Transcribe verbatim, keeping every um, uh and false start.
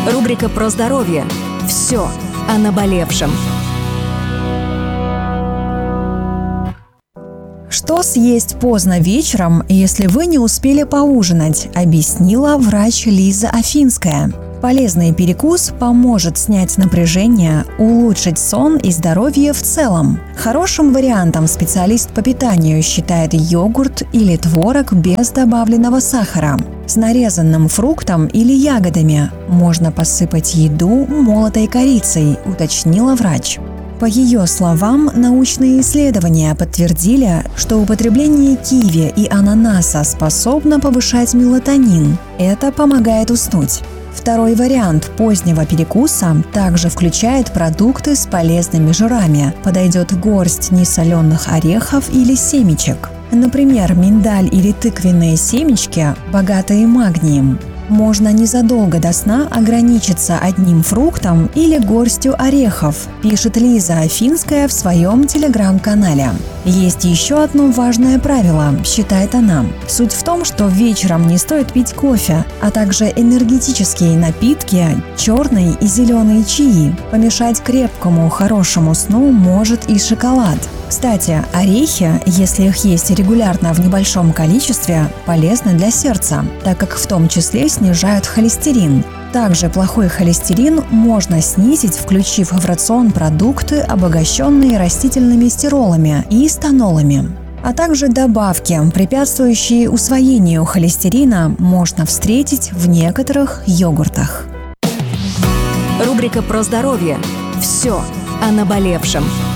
Рубрика про здоровье. Все о наболевшем. Что съесть поздно вечером, если вы не успели поужинать, объяснила врач Лиза Афинская. Полезный перекус поможет снять напряжение, улучшить сон и здоровье в целом. Хорошим вариантом специалист по питанию считает йогурт или творог без добавленного сахара. С нарезанным фруктом или ягодами можно посыпать еду молотой корицей, уточнила врач. По ее словам, научные исследования подтвердили, что употребление киви и ананаса способно повышать мелатонин. Это помогает уснуть. Второй вариант позднего перекуса также включает продукты с полезными жирами. Подойдет горсть несоленых орехов или семечек. Например, миндаль или тыквенные семечки, богатые магнием. Можно незадолго до сна ограничиться одним фруктом или горстью орехов, пишет Лиза Афинская в своем телеграм-канале. Есть еще одно важное правило, считает она. Суть в том, что вечером не стоит пить кофе, а также энергетические напитки, черный и зеленый чаи. Помешать крепкому, хорошему сну может и шоколад. Кстати, орехи, если их есть регулярно в небольшом количестве, полезны для сердца, так как в том числе снижают холестерин. Также плохой холестерин можно снизить, включив в рацион продукты, обогащенные растительными стиролами и станолами. А также добавки, препятствующие усвоению холестерина, можно встретить в некоторых йогуртах. Рубрика про здоровье. Все о наболевшем.